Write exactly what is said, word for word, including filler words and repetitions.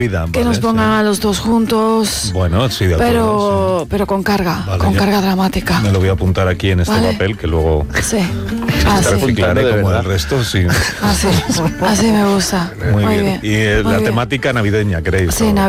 Vida, que vale, nos pongan sí. a los dos juntos. Bueno, sí, de acuerdo. Pero, sí. pero con carga, Vale, con ya. carga dramática. Me lo voy a apuntar aquí en este Vale. papel que luego Sí, te así, reciclaré de como verdad. el resto, sí. así, así me gusta. Muy, bien. Y eh, muy la bien. temática navideña, ¿queréis? Sí, ¿O?